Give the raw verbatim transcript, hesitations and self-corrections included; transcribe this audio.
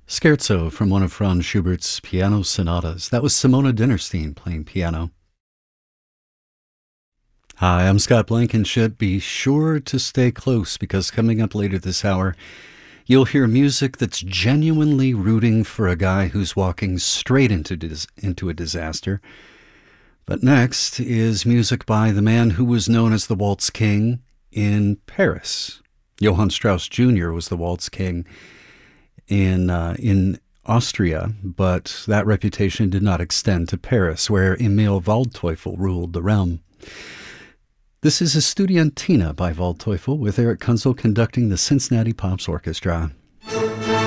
Scherzo from one of Franz Schubert's piano sonatas. That was Simona Dinnerstein playing piano. Hi, I'm Scott Blankenship. Be sure to stay close because coming up later this hour, you'll hear music that's genuinely rooting for a guy who's walking straight into, dis- into a disaster. But next is music by the man who was known as the Waltz King in Paris. Johann Strauss Junior was the Waltz King in uh, in Austria, but that reputation did not extend to Paris, where Emil Waldteufel ruled the realm. This is Estudiantina by Waldteufel, with Eric Kunzel conducting the Cincinnati Pops Orchestra.